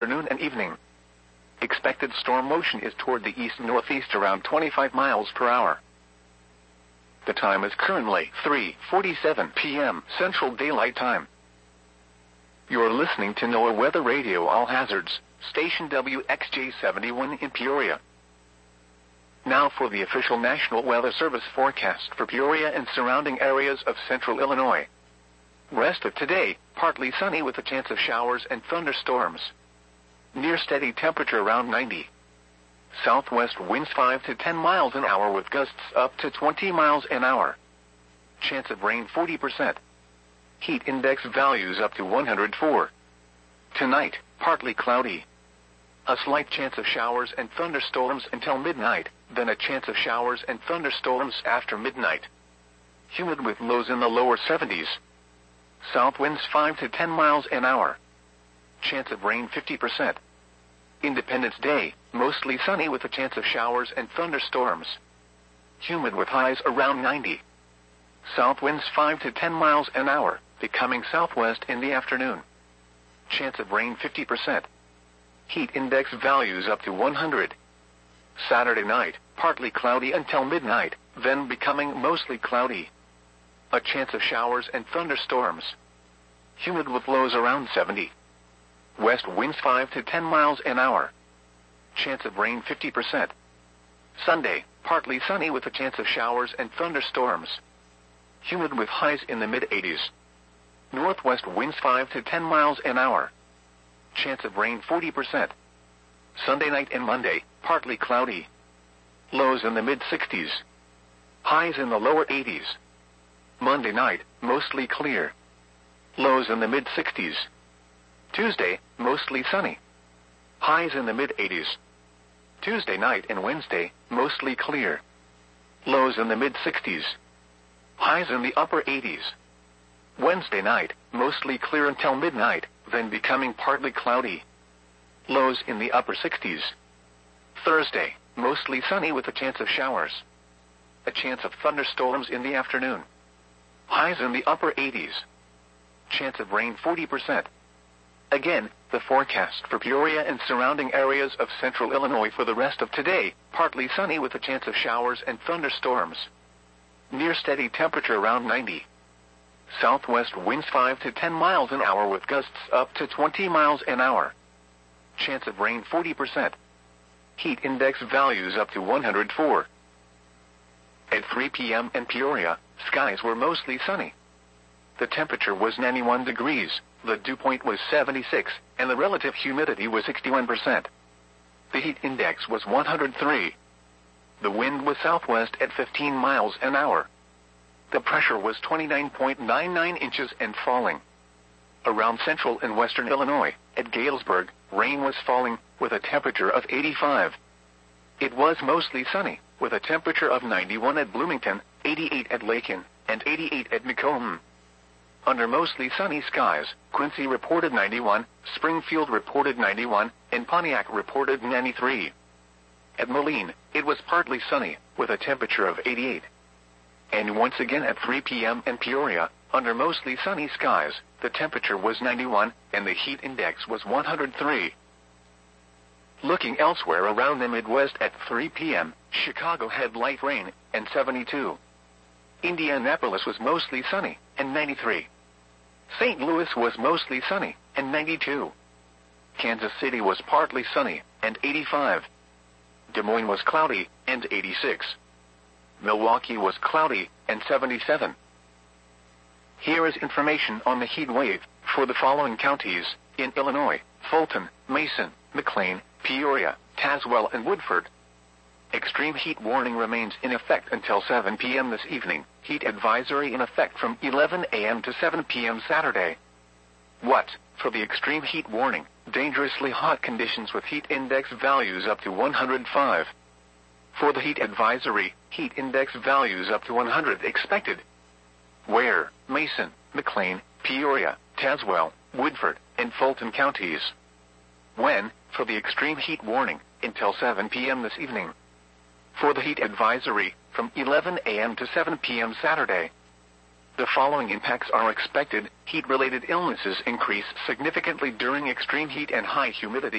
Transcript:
afternoon and evening. Expected storm motion is toward the east-northeast around 25 miles per hour. The time is currently 3:47 p.m. Central Daylight Time. You're listening to NOAA Weather Radio All Hazards, station WXJ71 in Peoria. Now for the official National Weather Service forecast for Peoria and surrounding areas of central Illinois. Rest of today, partly sunny with a chance of showers and thunderstorms. Near steady temperature around 90. Southwest winds 5 to 10 miles an hour with gusts up to 20 miles an hour. Chance of rain 40%. Heat index values up to 104. Tonight, partly cloudy. A slight chance of showers and thunderstorms until midnight, then a chance of showers and thunderstorms after midnight. Humid with lows in the lower 70s. South winds 5 to 10 miles an hour. Chance of rain 50%. Independence Day, mostly sunny with a chance of showers and thunderstorms. Humid with highs around 90. South winds 5 to 10 miles an hour, becoming southwest in the afternoon. Chance of rain 50%. Heat index values up to 100. Saturday night, partly cloudy until midnight, then becoming mostly cloudy. A chance of showers and thunderstorms. Humid with lows around 70. West winds 5 to 10 miles an hour. Chance of rain 50%. Sunday, partly sunny with a chance of showers and thunderstorms. Humid with highs in the mid-80s. Northwest winds 5 to 10 miles an hour. Chance of rain 40%. Sunday night and Monday, partly cloudy. Lows in the mid-60s. Highs in the lower 80s. Monday night, mostly clear. Lows in the mid-60s. Tuesday, mostly sunny. Highs in the mid-80s. Tuesday night and Wednesday, mostly clear. Lows in the mid-60s. Highs in the upper 80s. Wednesday night, mostly clear until midnight, then becoming partly cloudy. Lows in the upper 60s. Thursday, mostly sunny with a chance of showers. A chance of thunderstorms in the afternoon. Highs in the upper 80s. Chance of rain 40%. Again, the forecast for Peoria and surrounding areas of central Illinois for the rest of today, partly sunny with a chance of showers and thunderstorms. Near steady temperature around 90. Southwest winds 5 to 10 miles an hour with gusts up to 20 miles an hour. Chance of rain 40%. Heat index values up to 104. At 3 p.m. in Peoria, skies were mostly sunny. The temperature was 91 degrees, the dew point was 76, and the relative humidity was 61%. The heat index was 103. The wind was southwest at 15 miles an hour. The pressure was 29.99 inches and falling. Around central and western Illinois, at Galesburg, rain was falling, with a temperature of 85. It was mostly sunny, with a temperature of 91 at Bloomington, 88 at Lakin, and 88 at Macomb. Under mostly sunny skies, Quincy reported 91, Springfield reported 91, and Pontiac reported 93. At Moline, it was partly sunny, with a temperature of 88. And once again at 3 p.m. in Peoria, under mostly sunny skies, the temperature was 91, and the heat index was 103. Looking elsewhere around the Midwest at 3 p.m., Chicago had light rain, and 72. Indianapolis was mostly sunny, and 93. St. Louis was mostly sunny, and 92. Kansas City was partly sunny, and 85. Des Moines was cloudy, and 86. Milwaukee was cloudy, and 77. Here is information on the heat wave for the following counties in Illinois: Fulton, Mason, McLean, Peoria, Tazewell, and Woodford. Extreme heat warning remains in effect until 7 p.m. this evening. Heat advisory in effect from 11 a.m. to 7 p.m. Saturday. What? For the extreme heat warning, dangerously hot conditions with heat index values up to 105. For the heat advisory, heat index values up to 100 expected. Where? Mason, McLean, Peoria, Tazewell, Woodford, and Fulton counties. When? For the extreme heat warning, until 7 p.m. this evening. For the heat advisory, from 11 a.m. to 7 p.m. Saturday. The following impacts are expected. Heat-related illnesses increase significantly during extreme heat and high humidity.